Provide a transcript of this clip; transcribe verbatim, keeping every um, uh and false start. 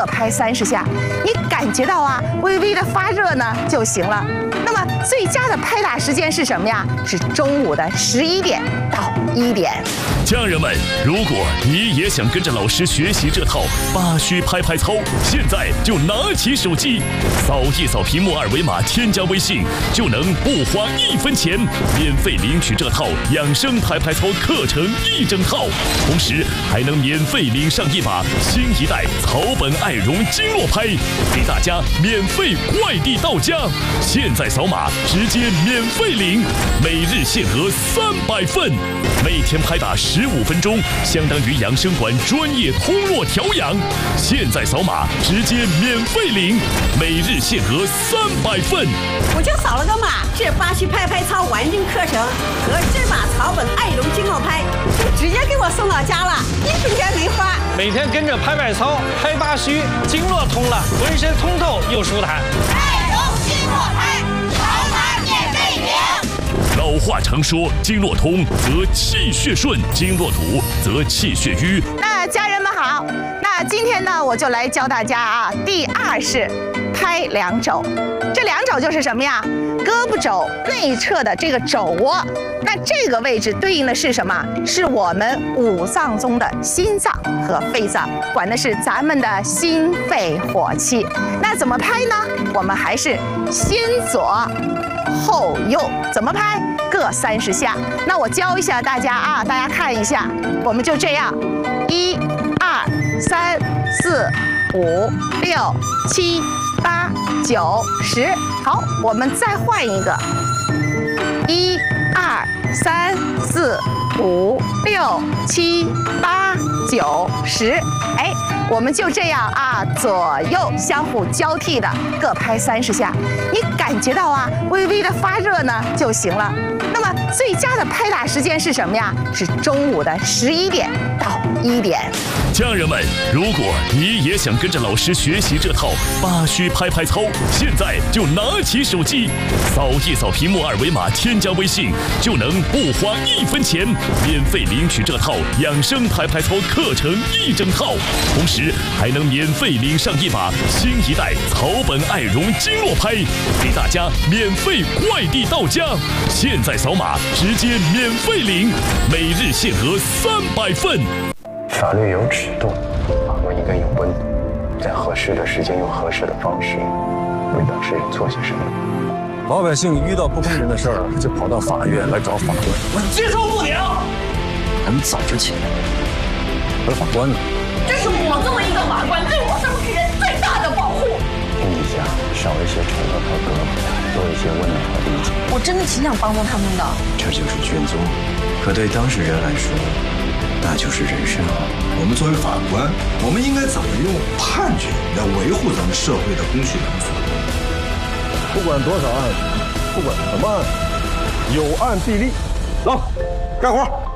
各拍三十下，你感觉到啊微微的发热呢就行了。那么最佳的拍打时间是什么呀？是中午的十一点到一点。 家人们，如果你也想跟着老师学习这套八虚拍拍操，现在就拿起手机，扫一扫屏幕二维码，添加微信，就能不花一分钱免费领取这套养生拍拍操课程一整套，同时还能免费领上一把新一代草本爱绒经络拍，给大家免费快递到家。现在扫码直接免费领，每日限额三百份，每天拍打十五分钟，相当于养生馆专业通络调养。现在扫码直接免费领，每日限额三百份。 我就扫了个码，这八虚拍拍操完整课程和这把草本爱绒经络拍就直接给我送到家了，一分钱没花。 每天跟着拍拍操，拍八虚，经络通了，浑身通透又舒坦。 爱绒经络拍，扫码免费领。 老话常说，经络通则气血顺，经络堵则气血瘀。 那家人们好，那今天呢，我就来教大家啊，第二式拍两肘。这两肘就是什么呀？胳膊肘内侧的这个肘窝，那这个位置对应的是什么？是我们五脏中的心脏和肺脏，管的是咱们的心肺火气。那怎么拍呢？我们还是先左后右，怎么拍？各三十下。那我教一下大家啊，大家看一下，我们就这样，一、二、三、四、五、六、七、八、九、十。好，我们再换一个，一、二、三、四、五、六、七、八、九、十。哎，我们就这样啊，左右相互交替的各拍三十下，你感觉到啊微微的发热呢就行了。那么最佳的拍打时间是什么呀？是中午的十一点到一点。 家人们，如果你也想跟着老师学习这套八虚拍拍操，现在就拿起手机，扫一扫屏幕二维码，添加微信，就能不花一分钱免费领取这套养生拍拍操课程一整套，同时还能免费领上一把新一代草本爱绒经络拍，给大家免费快递到家。现在扫码直接免费领，每日限额三百份。 法律有尺度，法律应该有温度，在合适的时间用合适的方式为当事人做些什么。 老百姓遇到不公平的事儿，就跑到法院来找法官， 我接受不了。 咱们早之前，而法官呢？ 这是我作为一个法官对我当事人最大的保护。 天底下少一些丑恶和隔阂，多一些温暖和理解。 我真的挺想帮助他们的。 这就是卷宗，可对当事人来说，那就是人生。 我们作为法官，我们应该怎么用判决来维护咱们社会的公序良俗？ 不管多少案，不管什么案，有案必立。走，干活。